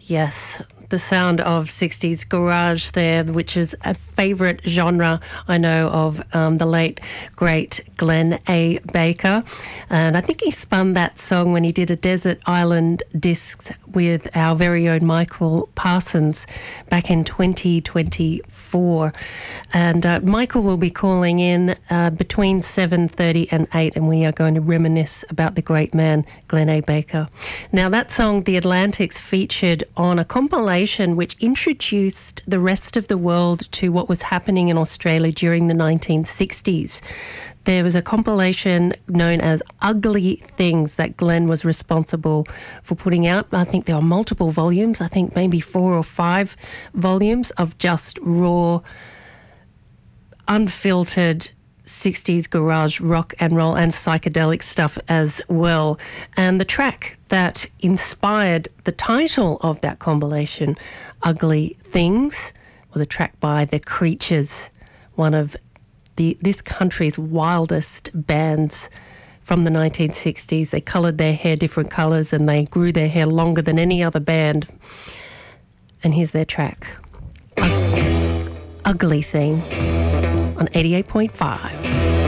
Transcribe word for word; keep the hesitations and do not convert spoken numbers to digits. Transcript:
Yes, the sound of sixties garage there, which is a favourite genre, I know, of um, the late, great Glenn A. Baker. And I think he spun that song when he did a Desert Island Discs with our very own Michael Parsons back in twenty twenty-four. And uh, Michael will be calling in uh, between seven thirty and eight, and we are going to reminisce about the great man, Glenn A. Baker. Now, that song, The Atlantics, featured on a compilation which introduced the rest of the world to what was happening in Australia during the nineteen sixties. There was a compilation known as Ugly Things that Glenn was responsible for putting out. I think there are multiple volumes, I think maybe four or five volumes of just raw, unfiltered sixties garage rock and roll and psychedelic stuff as well. And the track that inspired the title of that compilation, Ugly Things, was a track by The Creatures, one of the this country's wildest bands from the nineteen sixties. They coloured their hair different colours and they grew their hair longer than any other band. And here's their track, Ugly Thing, on eighty-eight point five.